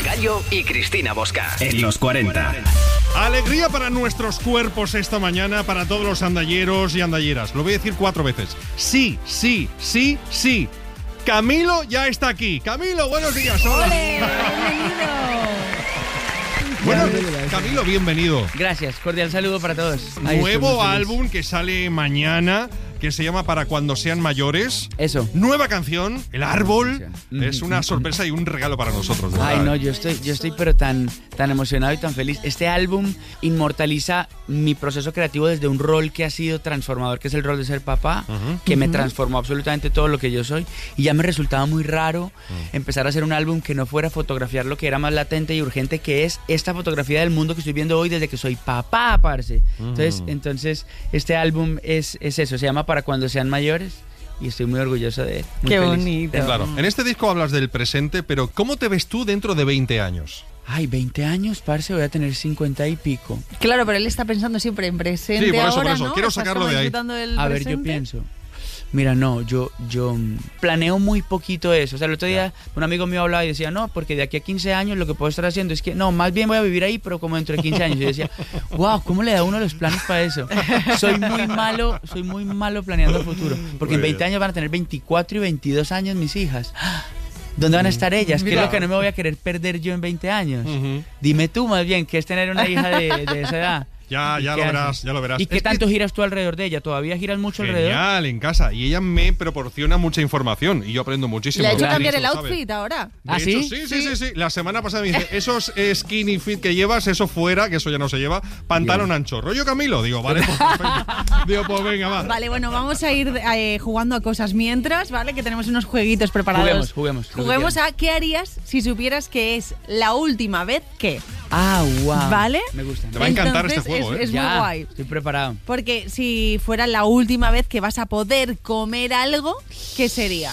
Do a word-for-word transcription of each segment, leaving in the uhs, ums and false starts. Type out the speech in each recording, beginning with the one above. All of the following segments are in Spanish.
Gallo y Cristina Bosca. En los cuarenta. Alegría para nuestros cuerpos esta mañana, para todos los andalleros y andalleras. Lo voy a decir cuatro veces. Sí, sí, sí, sí. Camilo ya está aquí. Camilo, buenos días. Hola. ¡Ole! ¡Bienvenido! Bueno, Camilo, bienvenido. Gracias, cordial saludo para todos. Ahí Nuevo álbum que sale mañana, que se llama Para cuando sean mayores. Eso. Nueva canción, El Árbol. Mm. Es una sorpresa y un regalo para nosotros. Ay, ¿verdad? no, yo estoy, yo estoy pero tan, tan emocionado y tan feliz. Este álbum inmortaliza mi proceso creativo desde un rol que ha sido transformador, que es el rol de ser papá, Uh-huh. que me transformó absolutamente todo lo que yo soy. Y ya me resultaba muy raro Uh-huh. empezar a hacer un álbum que no fuera a fotografiar lo que era más latente y urgente, que es esta fotografía del mundo que estoy viendo hoy desde que soy papá, parce. Entonces, Uh-huh. entonces este álbum es, es eso, se llama Para cuando sean mayores. Y estoy muy orgulloso de él. Muy Qué feliz. bonito. Claro. En este disco hablas del presente, pero ¿cómo te ves tú dentro de veinte años? Ay, veinte años, parce, voy a tener cincuenta y pico. Claro, pero él está pensando siempre en presente. Sí, por eso, ahora, por eso. ¿no? Quiero Estás sacarlo como de ahí. disfrutando del A ver, yo presente. pienso. Mira, no, yo, yo mm, planeo muy poquito eso. O sea, el otro día un amigo mío hablaba y decía, no, porque de aquí a quince años lo que puedo estar haciendo es que, no, más bien voy a vivir ahí, pero como dentro de quince años. Y yo decía, wow, ¿cómo le da uno los planes para eso? Soy muy malo, soy muy malo planeando futuro. Porque en Muy veinte bien. años van a tener veinticuatro y veintidós años mis hijas. ¿Dónde van a estar ellas? ¿Qué es Mira. lo que no me voy a querer perder yo en veinte años? Ujú. Dime tú más bien, ¿qué es tener una hija de, de esa edad? Ya, ¿Y ya qué lo verás, haces? ya lo verás. ¿Y qué Es que- tanto giras tú alrededor de ella? ¿Todavía giras mucho alrededor? Genial, en casa. Y ella me proporciona mucha información y yo aprendo muchísimo. Le ha hecho Claro, cambiar eso el lo sabe. outfit ahora. De ¿Ah, hecho, sí? sí? Sí, sí, sí. La semana pasada me dice, esos eh, skinny fit que llevas, eso fuera, que eso ya no se lleva, pantalón ancho. ¿Rollo Camilo? Digo, vale, pues perfecto. Digo, pues venga, va. Vale, bueno, vamos a ir eh, jugando a cosas mientras, ¿vale? Que tenemos unos jueguitos preparados. Juguemos, juguemos, lo que Juguemos quieran. a ¿qué harías si supieras que es la última vez que? Ah, wow. ¿Vale? Me gusta. Te va a encantar Entonces, este juego, es, ¿eh? es Ya, muy guay. Estoy preparado. Porque si fuera la última vez que vas a poder comer algo, ¿qué sería?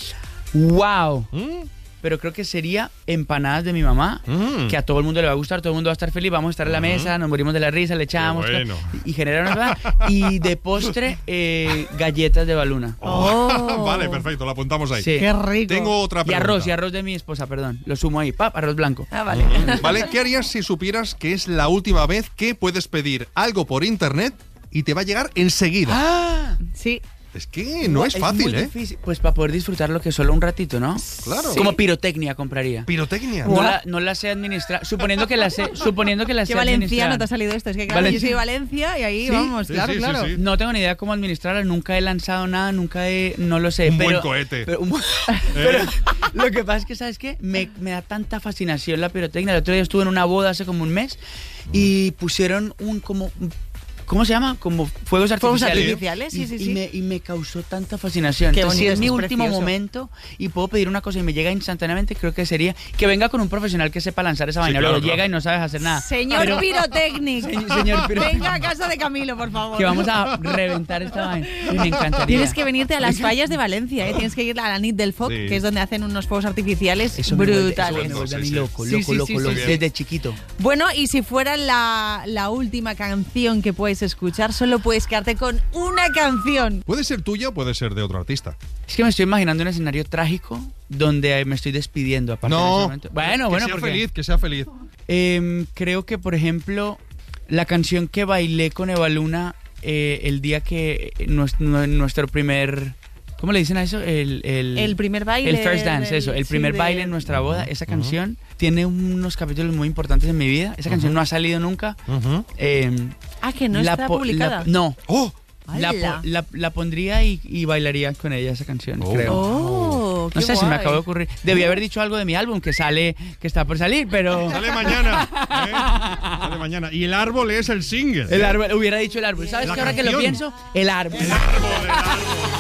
Wow. ¿Mm? Pero creo que sería empanadas de mi mamá, Mm. que a todo el mundo le va a gustar, todo el mundo va a estar feliz, vamos a estar en la mesa, nos morimos de la risa, le echamos Qué bueno. y, y genera una y de postre eh, galletas de baluna. Oh. Vale, perfecto, lo apuntamos ahí. Sí. ¡Qué rico! Tengo otra Y pregunta. arroz, y arroz de mi esposa, perdón. Lo sumo ahí, pap, arroz blanco. Ah, vale. ¿Vale? ¿Qué harías si supieras que es la última vez que puedes pedir algo por internet y te va a llegar enseguida? ¡Ah! Sí. Es que no es fácil, muy ¿eh? difícil. Pues para poder disfrutarlo que solo un ratito, ¿no? Claro. Como pirotecnia compraría. Pirotecnia. No la, no la sé administrar. Suponiendo que la sé, suponiendo que la Qué sé valenciano administrar. te ha salido esto. Es que claro, Valencia- yo soy de Valencia y ahí ¿Sí? vamos, Sí, claro, sí, sí, claro. sí. No tengo ni idea cómo administrarla, nunca he lanzado nada, nunca he, no lo sé. Un pero, buen cohete. Pero, un bu- pero lo que pasa es que, ¿sabes qué? Me, me da tanta fascinación la pirotecnia. El otro día estuve en una boda hace como un mes y pusieron un como... ¿Cómo se llama? Como fuegos Fuegos artificiales. artificiales, sí, Y- sí, y sí. me, y me causó tanta fascinación. Qué Entonces, si bonito, es mi esto es último precioso. momento y puedo pedir una cosa y me llega instantáneamente, creo que sería que venga con un profesional que sepa lanzar esa Sí, vaina. claro, Luego llega claro. y no sabes hacer nada. Señor Pero Pirotecnic. Se- señor Pirotecnic. Venga a casa de Camilo, por favor. que vamos a reventar esta vaina. Y me encantaría. Tienes que venirte a las fallas de Valencia, ¿eh? Tienes que ir a la Nit del Foc, Sí. que es donde hacen unos fuegos artificiales Eso me vuelve- eso brutales. me vuelve a mí Sí, sí. loco, Sí, loco, sí, loco, sí, loco, sí, sí. desde chiquito. Bueno, y si fuera la, la última canción que puedes escuchar, solo puedes quedarte con una canción. Puede ser tuya o puede ser de otro artista. Es que me estoy imaginando un escenario trágico donde eh, me estoy despidiendo a partir de ese No, momento. Bueno, que bueno, sea porque feliz, que sea feliz. em, creo que, por ejemplo, la canción que bailé con Eva Luna eh, el día que eh, nues- nue- nuestro primer... ¿Cómo le dicen a eso? El, el, El primer baile. El first dance, del- eso. El sí, primer de- baile en nuestra boda. Esa canción tiene unos capítulos muy importantes en mi vida. Esa canción no ha salido nunca. Ujú. Em, Ah, que no la está po- publicada. la- no. ¡Oh! La, ¡Hala! po- la, la pondría y, y bailaría con ella esa canción, Oh. creo. Oh, No qué sé, se me guay. acabó de ocurrir. Debí haber dicho algo de mi álbum que sale, que está por salir, pero... Sale mañana. ¿eh? Sale mañana. Y el árbol es el single. El árbol, hubiera dicho el árbol. ¿Sabes La qué? Ahora que lo canción. pienso, el árbol. El árbol, el árbol.